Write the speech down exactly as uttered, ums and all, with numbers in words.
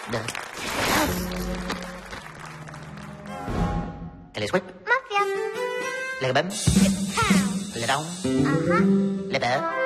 Telesquip. Mafia. Le bấm. Pow. Le đông. Uh-huh. Le bờ.